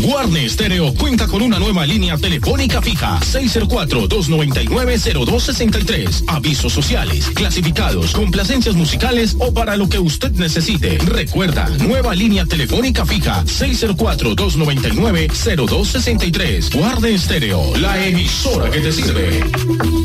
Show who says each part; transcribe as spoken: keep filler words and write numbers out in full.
Speaker 1: Guarne Stereo cuenta con una nueva línea telefónica fija seis cero cuatro, dos nueve nueve, cero dos seis tres. Avisos sociales, clasificados, complacencias musicales o para lo que usted necesite. Recuerda, nueva línea telefónica fija seis cero cuatro, dos nueve nueve, cero dos seis tres. Guarne Stereo, la emisora que te sirve.